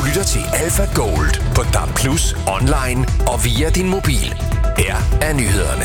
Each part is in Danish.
lytter til Alpha Gold på DAB+, online og via din mobil. Her er nyhederne.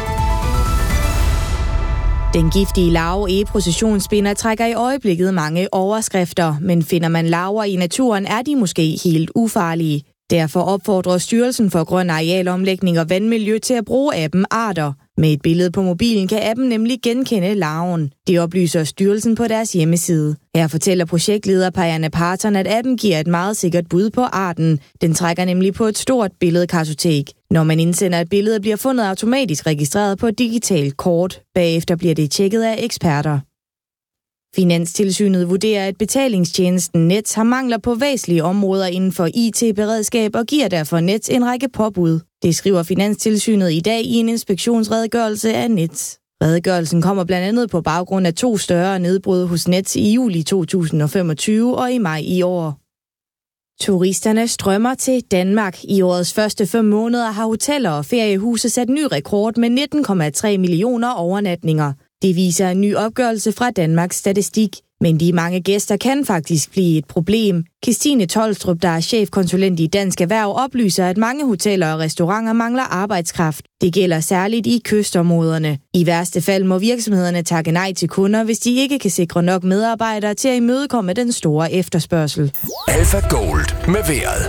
Den giftige larve e-processionsspinner trækker i øjeblikket mange overskrifter, men finder man larver i naturen, er de måske helt ufarlige. Derfor opfordrer Styrelsen for Grøn Arealomlægning og Vandmiljø til at bruge appen Arter. Med et billede på mobilen kan appen nemlig genkende larven. Det oplyser styrelsen på deres hjemmeside. Her fortæller projektleder Pajana Parton, at appen giver et meget sikkert bud på arten. Den trækker nemlig på et stort billedkartotek. Når man indsender et billede, bliver fundet automatisk registreret på et digitalt kort. Bagefter bliver det tjekket af eksperter. Finanstilsynet vurderer, at betalingstjenesten Nets har mangler på væsentlige områder inden for IT-beredskab og giver derfor Nets en række påbud. Det skriver Finanstilsynet i dag i en inspektionsredegørelse af Nets. Redegørelsen kommer blandt andet på baggrund af 2 større nedbrud hos Nets i juli 2025 og i maj i år. Turisterne strømmer til Danmark. I årets første 5 måneder har hoteller og feriehuse sat ny rekord med 19,3 millioner overnatninger. Det viser en ny opgørelse fra Danmarks Statistik. Men de mange gæster kan faktisk blive et problem. Kristine Tolstrup, der er chefkonsulent i Dansk Erhverv, oplyser, at mange hoteller og restauranter mangler arbejdskraft. Det gælder særligt i kystområderne. I værste fald må virksomhederne takke nej til kunder, hvis de ikke kan sikre nok medarbejdere til at imødekomme den store efterspørgsel. Alpha Gold med vejret.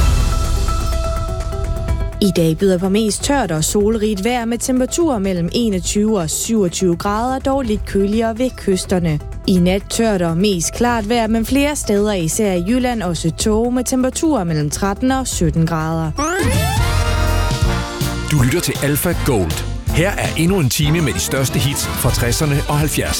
I dag byder på mest tørt og solrigt vejr med temperaturer mellem 21 og 27 grader, dog lidt køligere ved kysterne. I nat tørt og mest klart vejr, men flere steder, især i Jylland, også tåge med temperaturer mellem 13 og 17 grader. Du lytter til Alpha Gold. Her er endnu en time med de største hits fra 60'erne og 70'erne.